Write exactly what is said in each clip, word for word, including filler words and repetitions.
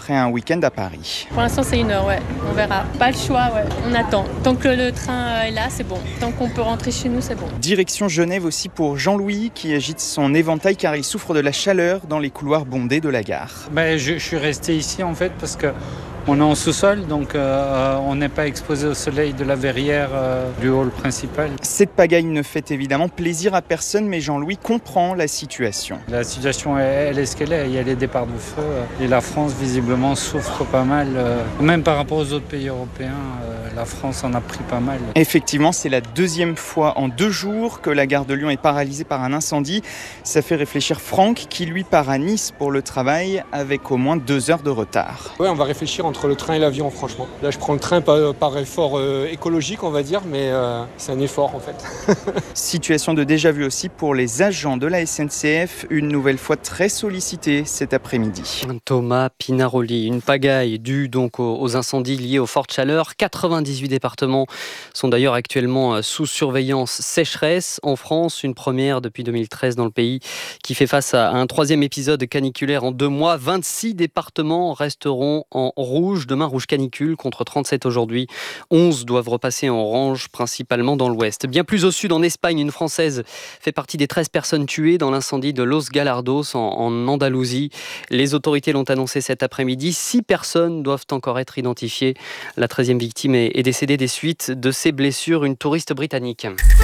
après un week-end à Paris. Pour l'instant, c'est une heure, ouais. On verra. Pas le choix, ouais. On attend. Tant que le train est là, c'est bon. Tant qu'on peut rentrer chez nous, c'est bon. Direction Genève aussi pour Jean-Louis qui agite son éventail car il souffre de la chaleur dans les couloirs bondés de la gare. Ben, je, je suis resté ici en fait parce que on est en sous-sol, donc euh, on n'est pas exposé au soleil de la verrière euh, du hall principal. Cette pagaille ne fait évidemment plaisir à personne, mais Jean-Louis comprend la situation. La situation, elle, elle est ce qu'elle est. Il y a les départs de feu et la France, visiblement, souffre pas mal. Euh, même par rapport aux autres pays européens, euh, la France en a pris pas mal. Effectivement, c'est la deuxième fois en deux jours que la gare de Lyon est paralysée par un incendie. Ça fait réfléchir Franck, qui lui part à Nice pour le travail avec au moins deux heures de retard. Ouais, on va réfléchir entre le train et l'avion, franchement. Là, je prends le train par, par effort euh, écologique, on va dire, mais euh, c'est un effort, en fait. Situation de déjà-vu aussi pour les agents de la S N C F, une nouvelle fois très sollicités cet après-midi. Thomas Pinaroli, une pagaille due donc aux incendies liés aux fortes chaleurs. quatre-vingt-dix-huit départements sont d'ailleurs actuellement sous surveillance sécheresse. En France, une première depuis deux mille treize dans le pays qui fait face à un troisième épisode caniculaire en deux mois. vingt-six départements resteront en rouge. Demain, rouge canicule contre trente-sept aujourd'hui. onze doivent repasser en orange, principalement dans l'ouest. Bien plus au sud, en Espagne, une Française fait partie des treize personnes tuées dans l'incendie de Los Galardos en, en Andalousie. Les autorités l'ont annoncé cet après-midi. Six personnes doivent encore être identifiées. La treizième victime est, est décédée des suites de ses blessures, une touriste britannique.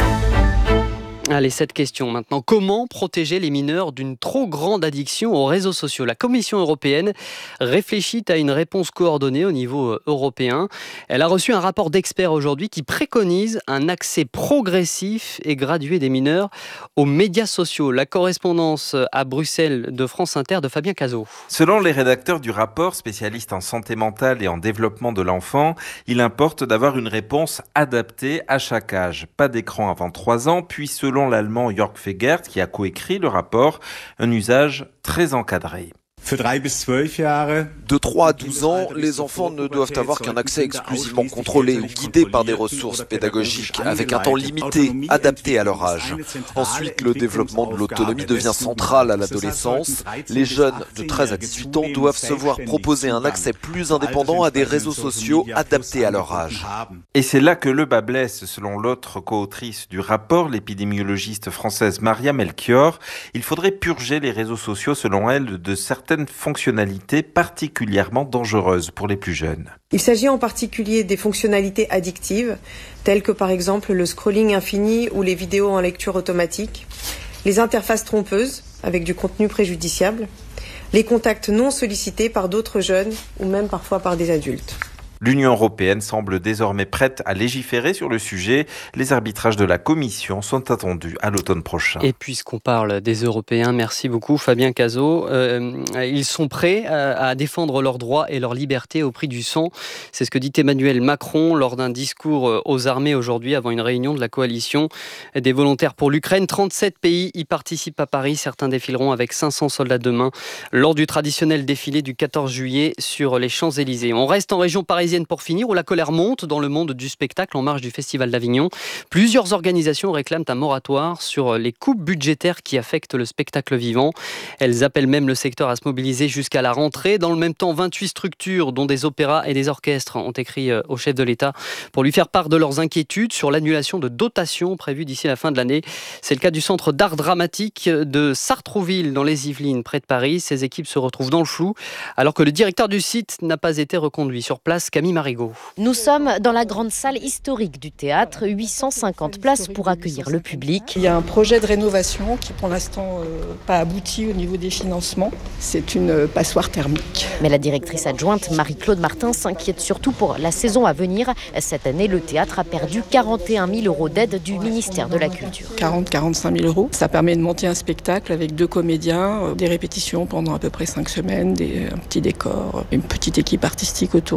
Allez, cette question maintenant. Comment protéger les mineurs d'une trop grande addiction aux réseaux sociaux ? La Commission européenne réfléchit à une réponse coordonnée au niveau européen. Elle a reçu un rapport d'experts aujourd'hui qui préconise un accès progressif et gradué des mineurs aux médias sociaux. La correspondance à Bruxelles de France Inter de Fabien Cazot. Selon les rédacteurs du rapport, spécialistes en santé mentale et en développement de l'enfant, il importe d'avoir une réponse adaptée à chaque âge. Pas d'écran avant trois ans, puis selon Selon l'allemand Jörg Fegert, qui a coécrit le rapport, un usage très encadré. De trois à douze ans, les enfants ne doivent avoir qu'un accès exclusivement contrôlé ou guidé par des ressources pédagogiques, avec un temps limité, adapté à leur âge. Ensuite, le développement de l'autonomie devient central à l'adolescence. Les jeunes de treize à dix-huit ans doivent se voir proposer un accès plus indépendant à des réseaux sociaux adaptés à leur âge. Et c'est là que le bas blesse, selon l'autre co-autrice du rapport, l'épidémiologiste française Maria Melchior. Il faudrait purger les réseaux sociaux, selon elle, de certaines fonctionnalités particulièrement dangereuses pour les plus jeunes. Il s'agit en particulier des fonctionnalités addictives, telles que par exemple le scrolling infini ou les vidéos en lecture automatique, les interfaces trompeuses avec du contenu préjudiciable, les contacts non sollicités par d'autres jeunes ou même parfois par des adultes. L'Union européenne semble désormais prête à légiférer sur le sujet. Les arbitrages de la Commission sont attendus à l'automne prochain. Et puisqu'on parle des Européens, merci beaucoup Fabien Cazot. Euh, ils sont prêts à, à défendre leurs droits et leurs libertés au prix du sang. C'est ce que dit Emmanuel Macron lors d'un discours aux armées aujourd'hui avant une réunion de la coalition des volontaires pour l'Ukraine. trente-sept pays y participent à Paris. Certains défileront avec cinq cents soldats demain lors du traditionnel défilé du quatorze juillet sur les Champs-Élysées. On reste en région parisienne pour finir, où la colère monte dans le monde du spectacle en marge du Festival d'Avignon. Plusieurs organisations réclament un moratoire sur les coupes budgétaires qui affectent le spectacle vivant. Elles appellent même le secteur à se mobiliser jusqu'à la rentrée. Dans le même temps, vingt-huit structures, dont des opéras et des orchestres, ont écrit au chef de l'État pour lui faire part de leurs inquiétudes sur l'annulation de dotations prévues d'ici la fin de l'année. C'est le cas du Centre d'art dramatique de Sartrouville, dans les Yvelines, près de Paris. Ces équipes se retrouvent dans le flou, alors que le directeur du site n'a pas été reconduit. Sur place, Camille Marigot. Nous sommes dans la grande salle historique du théâtre, huit cent cinquante places pour accueillir le public. Il y a un projet de rénovation qui pour l'instant euh, pas abouti au niveau des financements. C'est une passoire thermique. Mais la directrice adjointe Marie-Claude Martin s'inquiète surtout pour la saison à venir. Cette année, le théâtre a perdu quarante et un mille euros d'aide du ministère de la Culture. quarante à quarante-cinq mille euros. Ça permet de monter un spectacle avec deux comédiens, des répétitions pendant à peu près cinq semaines, des, un petit décor, une petite équipe artistique autour de ces comédiens.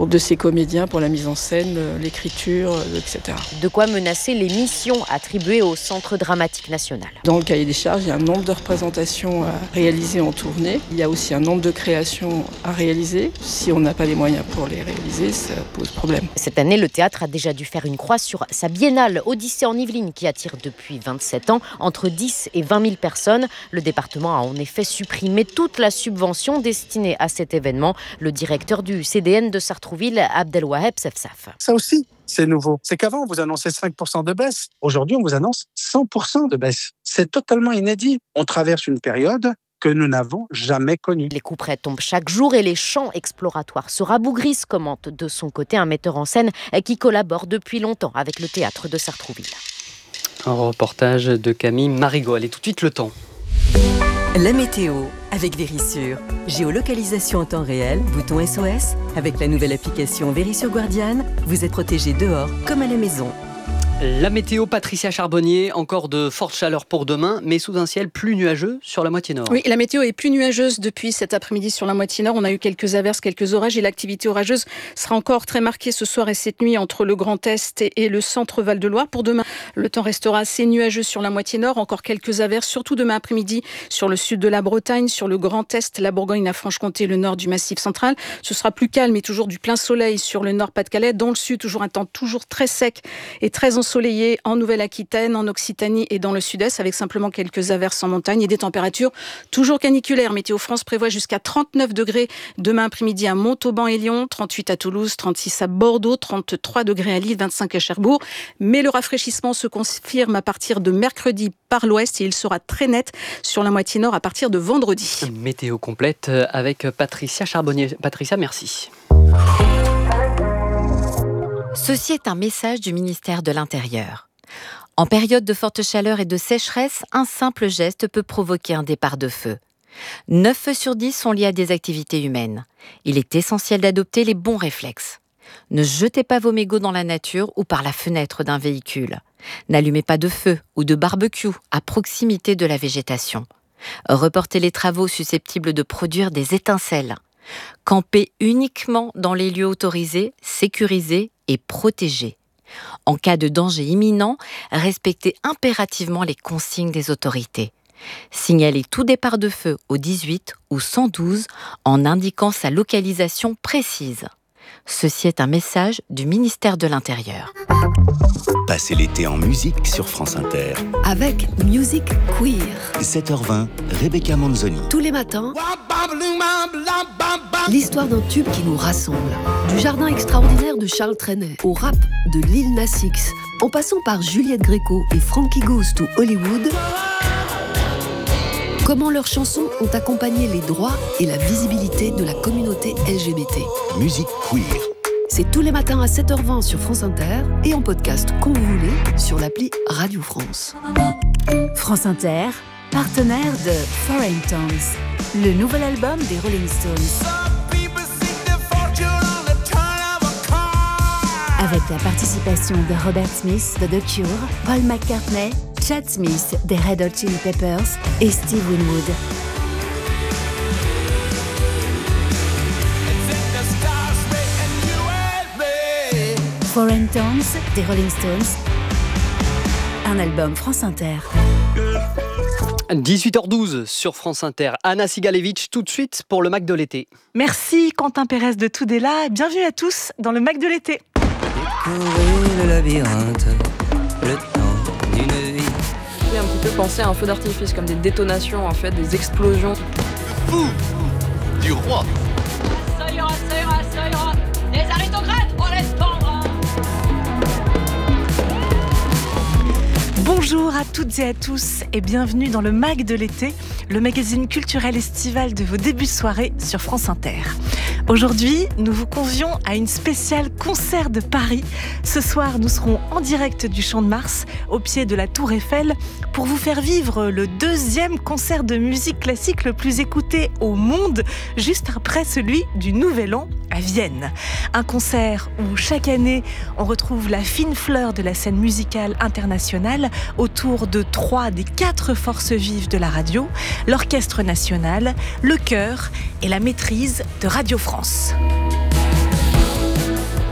comédiens pour la mise en scène, l'écriture, et cetera. De quoi menacer les missions attribuées au Centre dramatique national. Dans le cahier des charges, il y a un nombre de représentations à réaliser en tournée. Il y a aussi un nombre de créations à réaliser. Si on n'a pas les moyens pour les réaliser, ça pose problème. Cette année, le théâtre a déjà dû faire une croix sur sa biennale Odyssée en Yvelines qui attire depuis vingt-sept ans entre dix et vingt mille personnes. Le département a en effet supprimé toute la subvention destinée à cet événement. Le directeur du C D N de Sartrouville, Abdelwaheb Sefsaf. Ça aussi, c'est nouveau. C'est qu'avant, on vous annonçait cinq pour cent de baisse. Aujourd'hui, on vous annonce cent pour cent de baisse. C'est totalement inédit. On traverse une période que nous n'avons jamais connue. Les couperets tombent chaque jour et les champs exploratoires se rabougrissent, commente de son côté un metteur en scène qui collabore depuis longtemps avec le théâtre de Sartrouville. Un reportage de Camille Marigot. Allez, tout de suite le temps. La météo avec Vérissure. Géolocalisation en temps réel, bouton S O S. Avec la nouvelle application Vérissure Guardian, vous êtes protégé dehors comme à la maison. La météo, Patricia Charbonnier, encore de fortes chaleurs pour demain, mais sous un ciel plus nuageux sur la moitié nord. Oui, la météo est plus nuageuse depuis cet après-midi sur la moitié nord. On a eu quelques averses, quelques orages et l'activité orageuse sera encore très marquée ce soir et cette nuit entre le Grand Est et le centre Val-de-Loire. Pour demain, le temps restera assez nuageux sur la moitié nord. Encore quelques averses, surtout demain après-midi sur le sud de la Bretagne, sur le Grand Est, la Bourgogne, la Franche-Comté, le nord du Massif central. Ce sera plus calme et toujours du plein soleil sur le nord Pas-de-Calais. Dans le sud, toujours un temps toujours très sec et très ensoleillé en Nouvelle-Aquitaine, en Occitanie et dans le sud-est, avec simplement quelques averses en montagne et des températures toujours caniculaires. Météo France prévoit jusqu'à trente-neuf degrés demain après-midi à Montauban et Lyon, trente-huit à Toulouse, trente-six à Bordeaux, trente-trois degrés à Lille, vingt-cinq à Cherbourg. Mais le rafraîchissement se confirme à partir de mercredi par l'ouest et il sera très net sur la moitié nord à partir de vendredi. Météo complète avec Patricia Charbonnier. Patricia, merci. Ceci est un message du ministère de l'Intérieur. En période de forte chaleur et de sécheresse, un simple geste peut provoquer un départ de feu. neuf feux sur dix sont liés à des activités humaines. Il est essentiel d'adopter les bons réflexes. Ne jetez pas vos mégots dans la nature ou par la fenêtre d'un véhicule. N'allumez pas de feu ou de barbecue à proximité de la végétation. Reportez les travaux susceptibles de produire des étincelles. Campez uniquement dans les lieux autorisés, sécurisés et protégés. En cas de danger imminent, respectez impérativement les consignes des autorités. Signalez tout départ de feu au dix-huit ou cent douze en indiquant sa localisation précise. Ceci est un message du ministère de l'Intérieur. Passez l'été en musique sur France Inter. Avec Music Queer. sept heures vingt, Rebecca Manzoni. Tous les matins, l'histoire d'un tube qui nous rassemble. Du jardin extraordinaire de Charles Trenet au rap de Lil Nas X, en passant par Juliette Gréco et Frankie Goes to Hollywood. Comment leurs chansons ont accompagné les droits et la visibilité de la communauté L G B T. Musique queer. C'est tous les matins à sept heures vingt sur France Inter et en podcast quand vous voulez sur l'appli Radio France. France Inter, partenaire de Foreign Tongues, le nouvel album des Rolling Stones. Avec la participation de Robert Smith de The Cure, Paul McCartney, Chad Smith des Red Hot Chili Peppers et Steve Winwood. Foreign Tongues des Rolling Stones, un album France Inter. dix-huit heures douze sur France Inter. Anna Sigalevitch, tout de suite pour le Mac de l'été. Merci Quentin Pérez de Tudela. Bienvenue à tous dans le Mac de l'été. Découvrir le labyrinthe, le temps d'une vie. J'ai un petit peu pensé à un feu d'artifice, comme des détonations en fait, des explosions. Le fou du roi. Ça ira, ça ira, ça ira. Les aristocrates, on laisse pendre. Bonjour à toutes et à tous et bienvenue dans le Mac de l'été, le magazine culturel estival de vos débuts de soirée sur France Inter. Aujourd'hui, nous vous convions à une spéciale concert de Paris. Ce soir, nous serons en direct du Champ de Mars, au pied de la Tour Eiffel, pour vous faire vivre le deuxième concert de musique classique le plus écouté au monde, juste après celui du Nouvel An à Vienne. Un concert où chaque année, on retrouve la fine fleur de la scène musicale internationale autour de trois des quatre forces vives de la radio, l'Orchestre national, le chœur et la maîtrise de Radio France.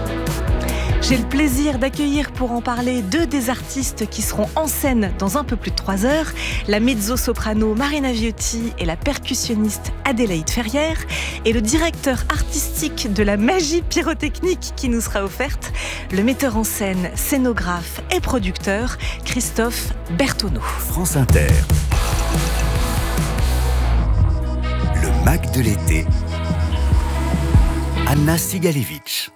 J'ai le plaisir d'accueillir pour en parler deux des artistes qui seront en scène dans un peu plus de trois heures, la mezzo-soprano Marina Viotti et la percussionniste Adélaïde Ferrière, et le directeur artistique de la magie pyrotechnique qui nous sera offerte, le metteur en scène, scénographe et producteur Christophe Bertonneau. France Inter. Le Mac de l'été. Anna Sigalevitch.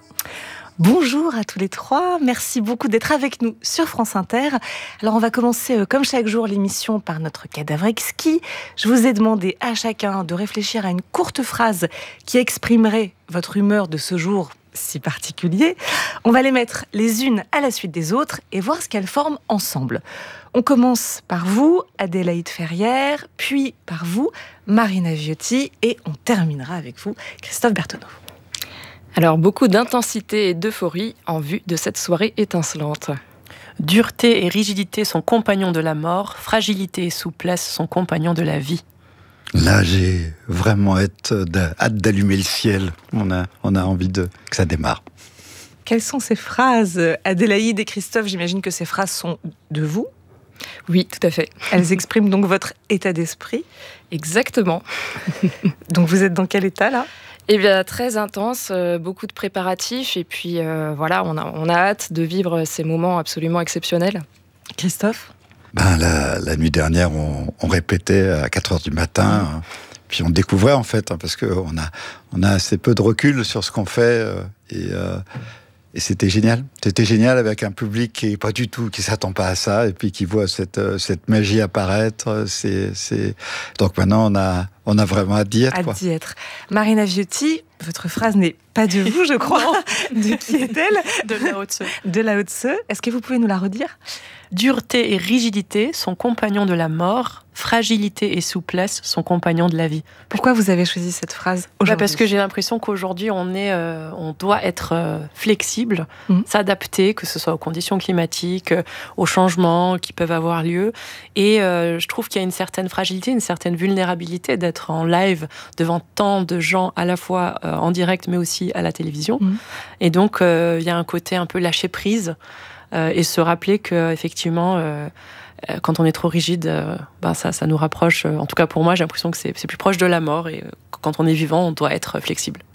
Bonjour à tous les trois, merci beaucoup d'être avec nous sur France Inter. Alors on va commencer euh, comme chaque jour l'émission par notre cadavre exquis. Je vous ai demandé à chacun de réfléchir à une courte phrase qui exprimerait votre humeur de ce jour si particulier. On va les mettre les unes à la suite des autres et voir ce qu'elles forment ensemble. On commence par vous, Adélaïde Ferrière, puis par vous, Marina Viotti, et on terminera avec vous, Christophe Bertonneau. Alors, beaucoup d'intensité et d'euphorie en vue de cette soirée étincelante. Dureté et rigidité sont compagnons de la mort, fragilité et souplesse sont compagnons de la vie. Là, j'ai vraiment hâte d'allumer le ciel. On a, on a envie de, que ça démarre. Quelles sont ces phrases, Adélaïde et Christophe? J'imagine que ces phrases sont de vous. Oui, tout à fait. Elles expriment donc votre état d'esprit. Exactement. Donc vous êtes dans quel état là? Eh bien, très intense, euh, beaucoup de préparatifs, et puis euh, voilà, on a, on a hâte de vivre ces moments absolument exceptionnels. Christophe? Ben, la, la nuit dernière, on, on répétait à quatre heures du matin, mmh. puis on découvrait en fait, hein, parce qu'on a, on a assez peu de recul sur ce qu'on fait, euh, et, euh, et c'était génial. C'était génial avec un public qui est pas du tout, qui s'attend pas à ça, et puis qui voit cette, cette magie apparaître. C'est, c'est... Donc maintenant, on a, on a vraiment hâte d'y être. Hâte d'y être. Marina Viotti, votre phrase n'est pas de vous, je crois. De qui est-elle? De Lao Tse. De Lao Tse. Est-ce que vous pouvez nous la redire? Dureté et rigidité sont compagnons de la mort, fragilité et souplesse sont compagnons de la vie. Pourquoi vous avez choisi cette phrase aujourd'hui? Bah parce que j'ai l'impression qu'aujourd'hui, on, est, euh, on doit être euh, flexible, mmh. s'adapter, que ce soit aux conditions climatiques, euh, aux changements qui peuvent avoir lieu. Et euh, je trouve qu'il y a une certaine fragilité, une certaine vulnérabilité d'être en live devant tant de gens, à la fois euh, en direct, mais aussi à la télévision. Mmh. Et donc, euh, il y a un côté un peu lâcher prise. Euh, et se rappeler que effectivement, euh, quand on est trop rigide, euh, ben ça, ça nous rapproche. Euh, en tout cas pour moi, j'ai l'impression que c'est, c'est plus proche de la mort. Et euh, quand on est vivant, on doit être flexible.